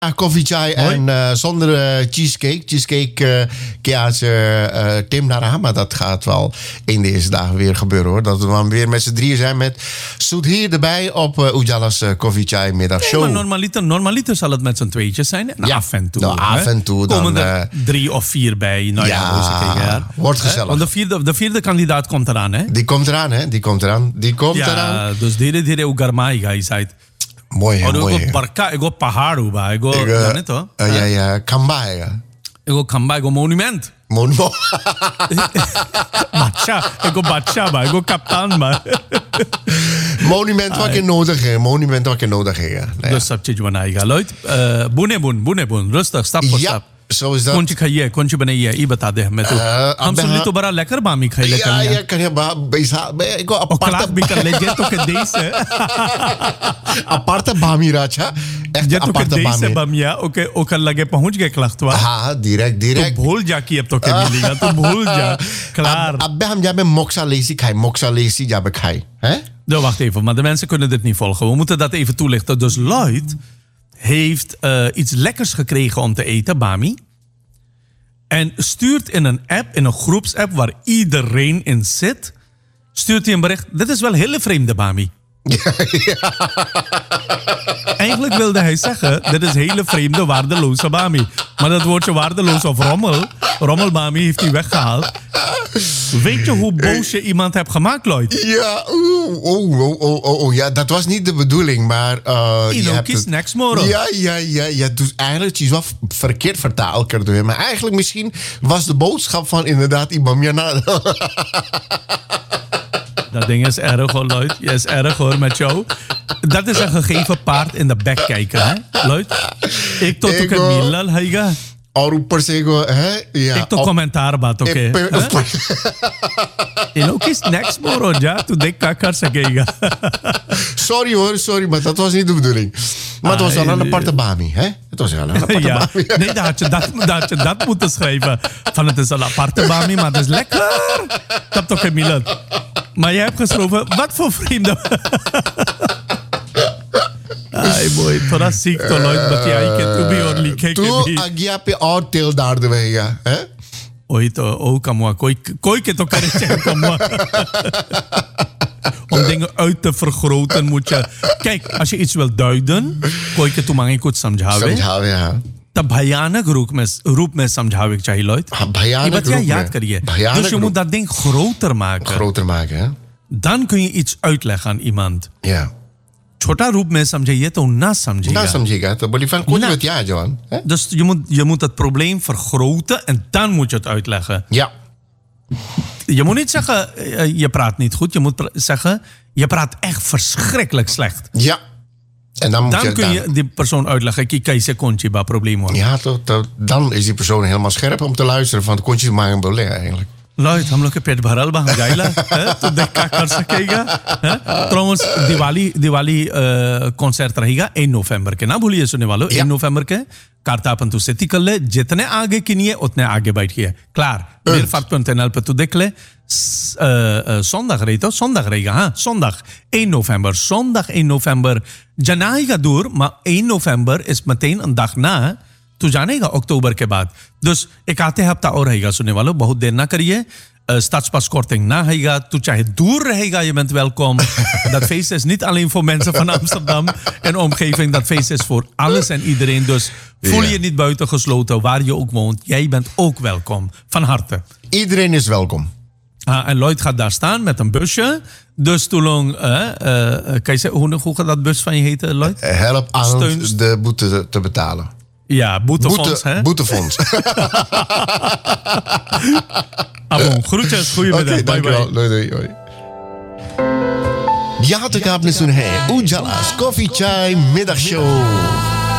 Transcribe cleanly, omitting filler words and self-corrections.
Koffie, chai en zonder cheesecake. Cheesecake keaatje Tim Nara. Maar dat gaat wel in de eerste dagen weer gebeuren hoor. Dat we dan weer met z'n drieën zijn met Zoet hier erbij op Ujala's Koffie Chai middagshow. Nee, maar normaliter zal het met z'n tweetjes zijn. En af en toe. Af en toe. Komen er 3 of 4 bij. Nou ja, wordt gezellig. Want de vierde kandidaat komt eraan, hè? Die komt eraan. Ja, dus dire ugarmai guys uit. Mooi, hè, mooi. Ik go paharu ba. Ik go, ja, Kamba. Ik go Kamba, ik go monument. Bacha, ik go bacha ba. Ik go kaptaan ba. Monument wat je nodig hebt. Dus dat je बनाएगा Lloyd. Boene, rustig, stap voor stap. Zo is dat. कौन सी खाई है कौन सी बनाई है ये बता दे हमें तो हम सुन ली तो बड़ा लेकर बामी खाई ले कर लिया kan je ik apart भी कर ले जे तो के देश है aparte bami racha echt जे तो के देश है बमिया ओके ओकर लगे पहुंच गए क्लख्तवा हां direct तो भूल जा कि अब तो के मिलेगा तो भूल जा klaar अब हम जाबे moxa lazy jabe khai hè nou wacht even maar de mensen kunnen dit niet volgen we moeten dat even toelichten dus Lloyd heeft iets lekkers gekregen om te eten, Bami. En stuurt in een app, in een groepsapp waar iedereen in zit, stuurt hij een bericht. Dit is wel hele vreemde, Bami. Ja. Eigenlijk wilde hij zeggen, dit is hele vreemde, waardeloze Bami. Maar dat woordje waardeloos of rommel Bami heeft hij weggehaald. Weet je hoe boos je iemand hebt gemaakt, Lloyd? Ja, ja, dat was niet de bedoeling, maar... Inoki's next moro. Ja, dus eigenlijk is wel verkeerd vertaald. Maar eigenlijk misschien was de boodschap van inderdaad Ibamiana. Dat ding is erg hoor, Lloyd. Je is erg hoor met jou. Dat is een gegeven paard in de bek kijken, hè, Lloyd? Ik tot ook een milal, heiga. और ऊपर से एक तो कमेंटार बातों के इनोकी स्नैक्स मोर हो जा तू देख क्या कर सकेगा sorry maar dat was niet de bedoeling maar het was wel een aparte bami hè het was wel een aparte bami nee dat je dat moeten schrijven van het is een aparte bami maar het is lekker dat toch geen milan maar jij hebt geschreven wat voor vrienden Ay boy, थोड़ा सीख तो Lloyd बतियाई के तू भी और लिखे के भी तू आज्ञा पे और तेल डाल देगा हैं ओही तो कमुआ कोई के तो करे चाहिए कमुआ om dingen uit te vergroten moet je kijk als je iets wil duiden कोई के तू मांगे कुछ समझावे हां तब भयानक रूप में समझावे चाहिए Lloyd भयानक रूप में याद करिए dus je moet dat ding groter maken hè dan kun je iets uitleggen aan iemand ja छोटा रूप में समझिए तो ना समझेगा तो बोली van kon je het ja Johan dus je moet het probleem vergroten en dan moet je het uitleggen ja je moet niet zeggen je praat niet goed je moet zeggen je praat echt verschrikkelijk slecht ja en dan kun je die persoon uitleggen ki kaise konchi ba probleem hoor ja dan is die persoon helemaal scherp om te luisteren van konchi maar een probleem eigenlijk Lloyd, हम लोग के पेट भरल बा हम गाइला तो देख क्या कर सकेगा ट्रोमस दिवाली कॉन्सर्ट रहेगा 8 नवंबर के ना भूलिए सुनने वालों 8 नवंबर के कार्तापन तू सेती कर ले जितने आगे किनिए उतने आगे बैठिए क्लार मेरे फाट पे तू देख ले zondag रहेगा हाँ zondag 1 november zondag 1 november जनाएगा दूर maar 1 november is meteen een dag na तू जानेगा अक्टूबर के बाद dus एक आते हफ्ता और रहेगा सुनने वालों बहुत देर ना करिए stadspasskorting na रहेगा तू चाहे दूर रहेगा je bent welkom dat feest is niet alleen voor mensen van Amsterdam en omgeving dat feest is voor alles en iedereen dus voel je niet buitengesloten waar je ook woont jij bent ook welkom van harte iedereen is welkom en Lloyd gaat daar staan met een busje dus toelong kan je zeggen hoe gaat dat bus van je heten Lloyd help aan de boete te betalen ja, boetefonds, hè? Boetefonds. Abon, groetjes, goedemiddag. Bye bye. Doei. Ja, te kaap is toen Ujala's Koffie Chai middagshow.